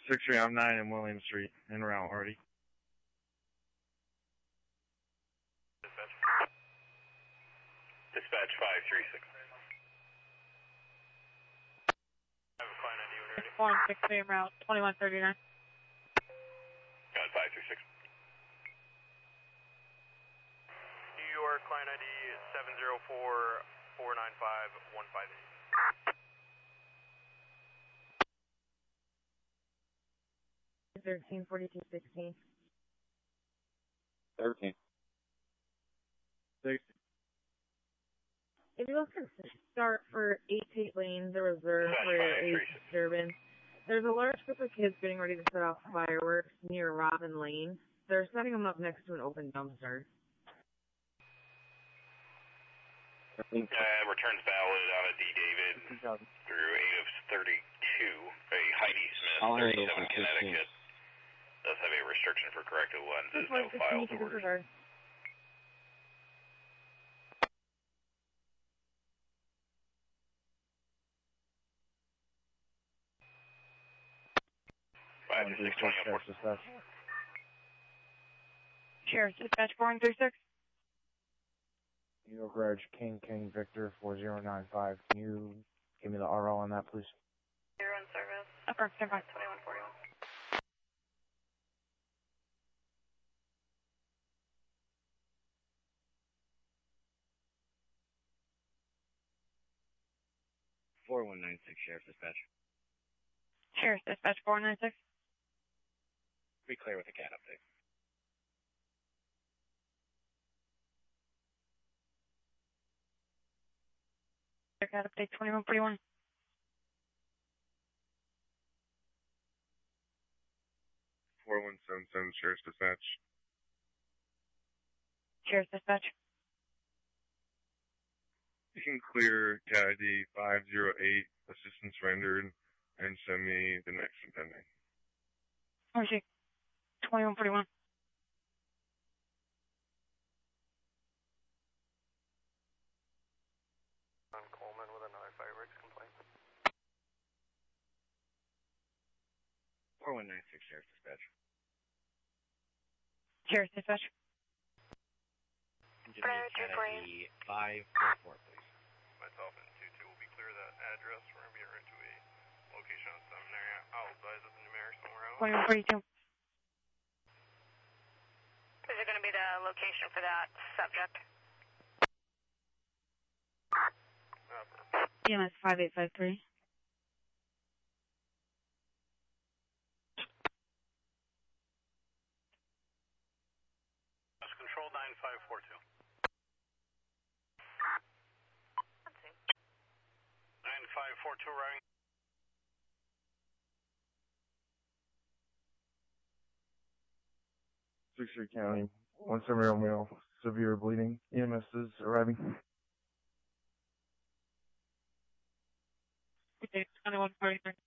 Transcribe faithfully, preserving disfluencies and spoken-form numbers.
six three, I'm nine in William Street, en route already. Dispatch. Dispatch five three six. I have a client I D when ready. One six three en route, twenty-one thirty-nine. Got five three six. New York, client I D is seven zero four, four nine five, one five eight. Thirteen forty-two sixteen. Thirteen. Six. If you look at the start for eight lanes, the reserve for a disturbance, there's a large group of kids getting ready to set off fireworks near Robin Lane. They're setting them up next to an open dumpster. Uh, returns valid on a D. David through eight of thirty-two. A Heidi Smith, thirty-seven, Connecticut. Does have a restriction for corrective lenses, no files ordered. five six twenty on Dispatch. Sheriff's Dispatch four one three six. New York Reg, King King Victor four zero nine five. Can you give me the R O on that, please? Zero in service. Upper, stand by. twenty-one forty-one. four one nine six, Sheriff's Dispatch. Sheriff's Dispatch four one nine six. Be clear with the cat update. Cat update twenty-one forty-one. four one seven seven, Sheriff's Dispatch. Sheriff's Dispatch. You can clear cat I D five zero eight, assistance rendered, and send me the next impending. Oh, shit. twenty-one forty-one. On Coleman with a non-fireworks complaint. four one nine six, Sheriff's Dispatch. Sheriff's Dispatch. Give me cat I D five four four, please. Myself and two two will be clear of that address. We're going to be right to a location on Seminary. I'll advise of the numeric somewhere else. twenty-one forty-two. Is it going to be the location for that subject? E M S five eight five three. Control nine five four two. nine five four two running. six three County, one seven Romeo, severe bleeding. E M S is arriving. Okay, twenty-one forty-three.